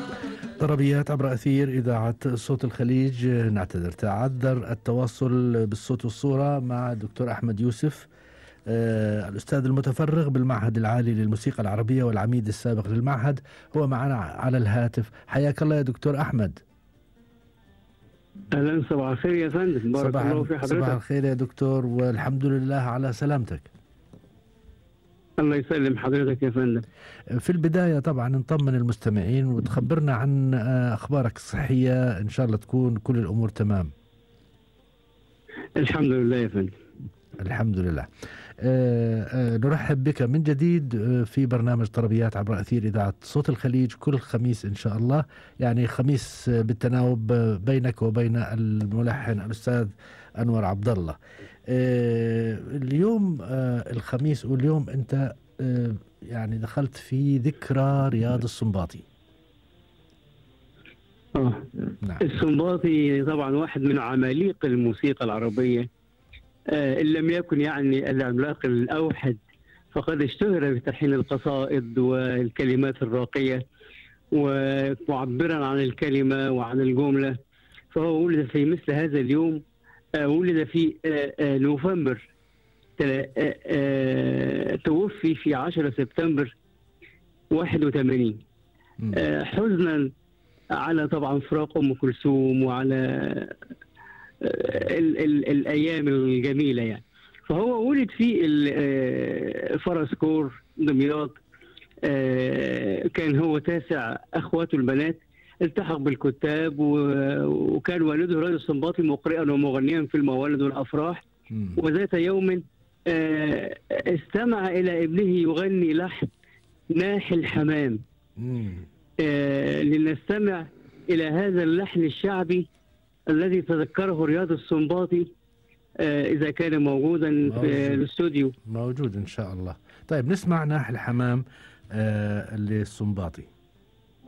طربيات عبر أثير إذاعة صوت الخليج. تعذر التواصل بالصوت والصورة مع الدكتور أحمد يوسف، الأستاذ المتفرغ بالمعهد العالي للموسيقى العربية والعميد السابق للمعهد، هو معنا على الهاتف. حياك الله يا دكتور أحمد. اهلا، صباح الخير يا فندم، بارك الله في حضرتك. صباح الخير يا دكتور، والحمد لله على سلامتك. الله يسلم حضرتك يا فندم. في البداية طبعا نطمن المستمعين وتخبرنا عن أخبارك الصحية، إن شاء الله تكون كل الأمور تمام. الحمد لله يا فندم. الحمد لله. نرحب بك من جديد في برنامج طربيات عبر أثير إذاعة صوت الخليج كل خميس إن شاء الله، يعني خميس بالتناوب بينك وبين الملحن الأستاذ أنور عبد الله. اليوم الخميس، واليوم أنت يعني دخلت في ذكرى رياض السنباطي. نعم. السنباطي طبعا واحد من عماليق الموسيقى العربية، إن لم يكن يعني العملاق الأوحد، فقد اشتهر بتلحين القصائد والكلمات الراقية ومعبرا عن الكلمة وعن الجملة. فهو ولد في مثل هذا اليوم، ولد في نوفمبر، توفي في 10 سبتمبر 81، حزنا على طبعا فراق أم كلثوم وعلى الأيام الجميلة يعني. فهو ولد في فرسكور دمياط، كان هو تاسع أخواته البنات، التحق بالكتاب، وكان والده رائد السنباطي مقرئا ومغنيا في الموالد والأفراح. وذات يوم استمع إلى ابنه يغني لحن ناحي الحمام. لنستمع إلى هذا اللحن الشعبي الذي تذكره رياض السنباطي، إذا كان موجودا في الاستوديو. موجود إن شاء الله. طيب نسمع ناحي الحمام للسنباطي.